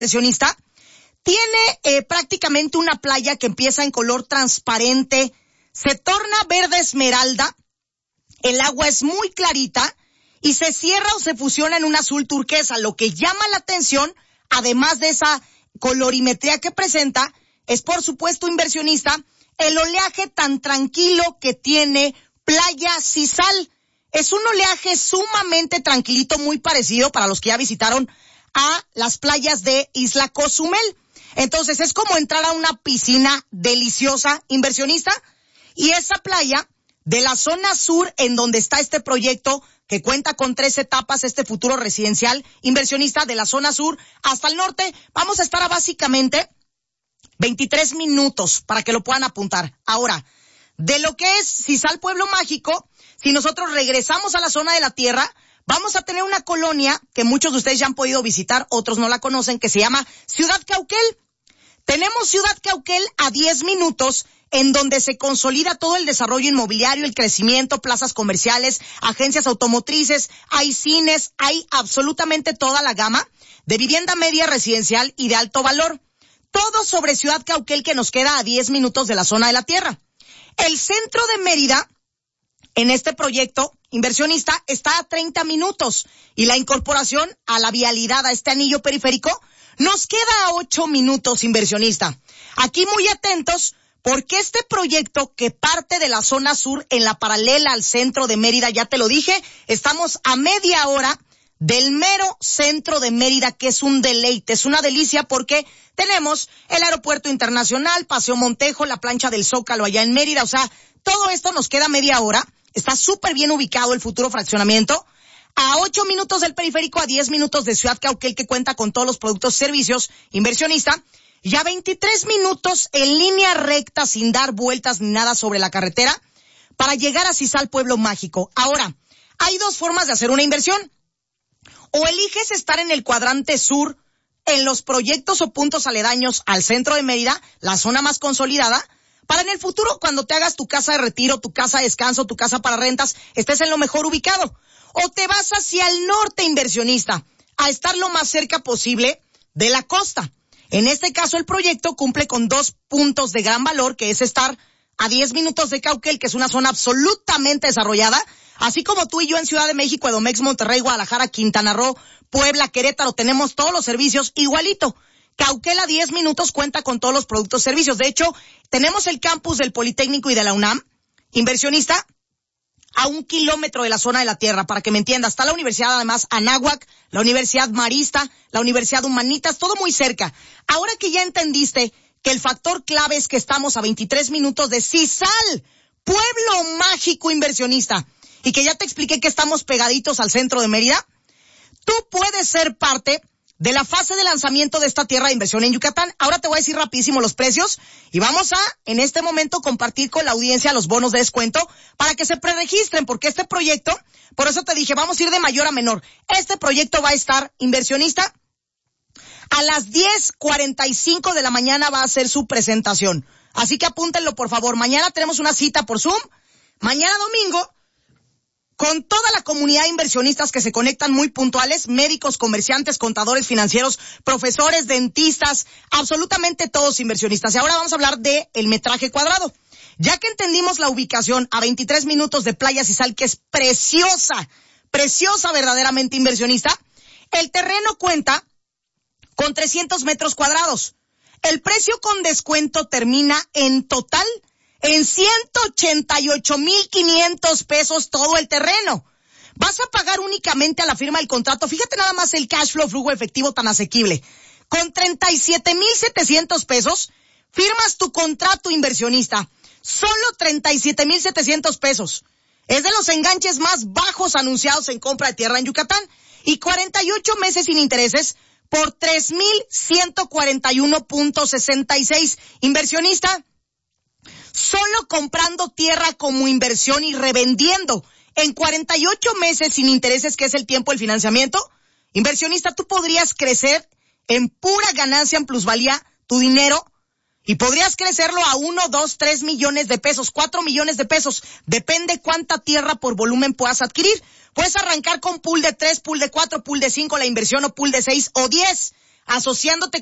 inversionista, tiene prácticamente una playa que empieza en color transparente, se torna verde esmeralda, el agua es muy clarita y se cierra o se fusiona en un azul turquesa. Lo que llama la atención, además de esa colorimetría que presenta, es por supuesto, inversionista, el oleaje tan tranquilo que tiene Playa Sisal. Es un oleaje sumamente tranquilito, muy parecido para los que ya visitaron a las playas de Isla Cozumel. Entonces es como entrar a una piscina deliciosa, inversionista, y esa playa de la zona sur en donde está este proyecto que cuenta con 3 etapas, este futuro residencial, inversionista, de la zona sur hasta el norte, vamos a estar a básicamente 23 minutos para que lo puedan apuntar. Ahora, de lo que es Sisal Pueblo Mágico, si nosotros regresamos a la zona de la tierra, vamos a tener una colonia que muchos de ustedes ya han podido visitar, otros no la conocen, que se llama Ciudad Cauquel. Tenemos Ciudad Cauquel a 10 minutos, en donde se consolida todo el desarrollo inmobiliario, el crecimiento, plazas comerciales, agencias automotrices, hay cines, hay absolutamente toda la gama de vivienda media residencial y de alto valor. Todo sobre Ciudad Cauquel, que nos queda a 10 minutos de la zona de la tierra. El centro de Mérida, en este proyecto inversionista, está a 30 minutos y la incorporación a la vialidad, a este anillo periférico, nos queda a 8 minutos, inversionista. Aquí muy atentos, porque este proyecto que parte de la zona sur en la paralela al centro de Mérida, ya te lo dije, estamos a media hora del mero centro de Mérida, que es un deleite, es una delicia porque tenemos el aeropuerto internacional, Paseo Montejo, la plancha del Zócalo allá en Mérida, o sea, todo esto nos queda media hora, está súper bien ubicado el futuro fraccionamiento, a 8 minutos del periférico, a 10 minutos de Ciudad Cauquel, que cuenta con todos los productos y servicios, inversionista, y a 23 minutos en línea recta, sin dar vueltas ni nada sobre la carretera, para llegar a Sisal Pueblo Mágico. Ahora, hay 2 formas de hacer una inversión. O eliges estar en el cuadrante sur, en los proyectos o puntos aledaños al centro de Mérida, la zona más consolidada, para en el futuro, cuando te hagas tu casa de retiro, tu casa de descanso, tu casa para rentas, estés en lo mejor ubicado. O te vas hacia el norte, inversionista, a estar lo más cerca posible de la costa. En este caso, el proyecto cumple con 2 puntos de gran valor, que es estar a 10 minutos de Cauquel, que es una zona absolutamente desarrollada, así como tú y yo en Ciudad de México, Edomex, Monterrey, Guadalajara, Quintana Roo, Puebla, Querétaro, tenemos todos los servicios igualito. Cauquel a 10 minutos cuenta con todos los productos y servicios. De hecho, tenemos el campus del Politécnico y de la UNAM, inversionista, a 1 kilómetro de la zona de la tierra, para que me entiendas. Está la Universidad, además, Anáhuac, la Universidad Marista, la Universidad Humanitas, todo muy cerca. Ahora que ya entendiste que el factor clave es que estamos a 23 minutos de Sisal, Pueblo Mágico, inversionista, y que ya te expliqué que estamos pegaditos al centro de Mérida, tú puedes ser parte de la fase de lanzamiento de esta tierra de inversión en Yucatán. Ahora te voy a decir rapidísimo los precios y vamos a, en este momento, compartir con la audiencia los bonos de descuento para que se preregistren, porque este proyecto, por eso te dije, vamos a ir de mayor a menor. Este proyecto va a estar, inversionista, a las 10:45 de la mañana va a ser su presentación. Así que apúntenlo, por favor. Mañana tenemos una cita por Zoom. Mañana domingo, con toda la comunidad de inversionistas que se conectan muy puntuales, médicos, comerciantes, contadores financieros, profesores, dentistas, absolutamente todos inversionistas. Y ahora vamos a hablar de el metraje cuadrado. Ya que entendimos la ubicación a 23 minutos de Playa Sisal, que es preciosa, preciosa verdaderamente, inversionista, el terreno cuenta con 300 metros cuadrados. El precio con descuento termina en total en 188,500 pesos todo el terreno. Vas a pagar únicamente a la firma del contrato. Fíjate nada más el cash flow, flujo efectivo tan asequible. Con 37,700 pesos, firmas tu contrato, inversionista. Solo 37,700 pesos. Es de los enganches más bajos anunciados en compra de tierra en Yucatán. Y 48 meses sin intereses por 3,141.66. Inversionista, solo comprando tierra como inversión y revendiendo en 48 meses sin intereses, que es el tiempo del financiamiento, inversionista, tú podrías crecer en pura ganancia, en plusvalía, tu dinero, y podrías crecerlo a 1, 2, 3 millones de pesos, 4 millones de pesos, depende cuánta tierra por volumen puedas adquirir. Puedes arrancar con pool de 3, pool de 4, pool de 5, la inversión, o pool de 6 o 10. asociándote